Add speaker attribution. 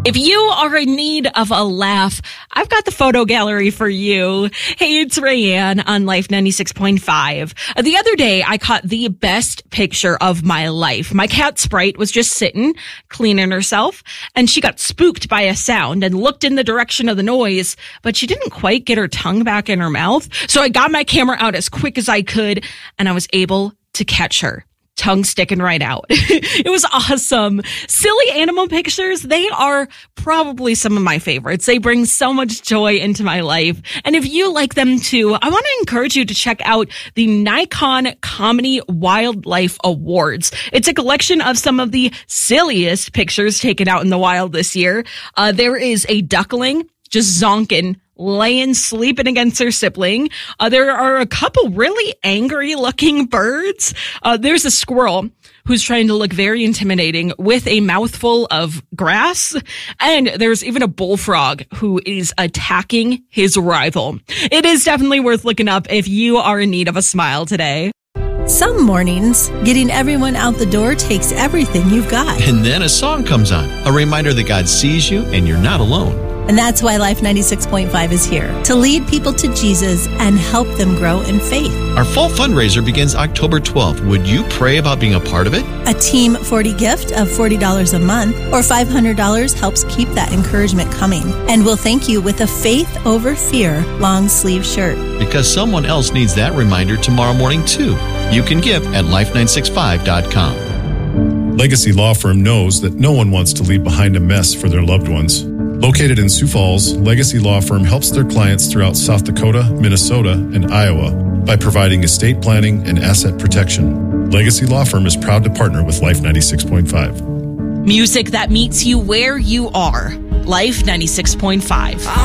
Speaker 1: If you are in need of a laugh, I've got the photo gallery for you. Hey, it's Rayanne on Life 96.5. The other day, I caught the best picture of my life. My cat Sprite was just sitting, cleaning herself, and she got spooked by a sound and looked in the direction of the noise, but she didn't quite get her tongue back in her mouth. So I got my camera out as quick as I could, and I was able to catch her. Tongue sticking right out. It was awesome. Silly animal pictures, they are probably some of my favorites. They bring so much joy into my life. And if you like them too, I want to encourage you to check out the Nikon Comedy Wildlife Awards. It's a collection of some of the silliest pictures taken out in the wild this year. There is a duckling just zonking, laying, sleeping against her sibling. There are a couple really angry looking birds. There's a squirrel who's trying to look very intimidating with a mouthful of grass. And there's even a bullfrog who is attacking his rival. It is definitely worth looking up if you are in need of a smile today.
Speaker 2: Some mornings, getting everyone out the door takes everything you've got.
Speaker 3: And then a song comes on, a reminder that God sees you and you're not alone.
Speaker 2: And that's why Life 96.5 is here, to lead people to Jesus and help them grow in faith.
Speaker 3: Our fall fundraiser begins October 12th. Would you pray about being a part of it?
Speaker 2: A Team 40 gift of $40 a month or $500 helps keep that encouragement coming. And we'll thank you with a Faith Over Fear long sleeve shirt.
Speaker 3: Because someone else needs that reminder tomorrow morning too. You can give at life965.com.
Speaker 4: Legacy Law Firm knows that no one wants to leave behind a mess for their loved ones. Located in Sioux Falls, Legacy Law Firm helps their clients throughout South Dakota, Minnesota, and Iowa by providing estate planning and asset protection. Legacy Law Firm is proud to partner with Life 96.5.
Speaker 1: Music that meets you where you are. Life 96.5.